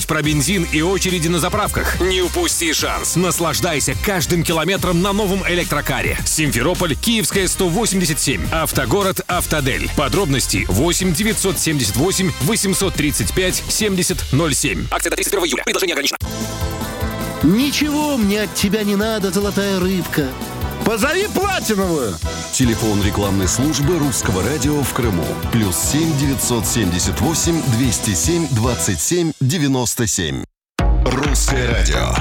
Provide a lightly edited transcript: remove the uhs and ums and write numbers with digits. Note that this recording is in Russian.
про бензин и очереди на заправках? Не упусти шанс. Наслаждайся каждым километром на новом электрокаре. Симферополь, Киевская, 187. Автогород, Автодель. Подробности 8 978 835 7007. Акция до 31 июля. Предложение ограничено. Ничего мне от тебя не надо, золотая рыбка. Позови Платиновую. Телефон рекламной службы Русского радио в Крыму. +7 978 207 27 97. Русское радио.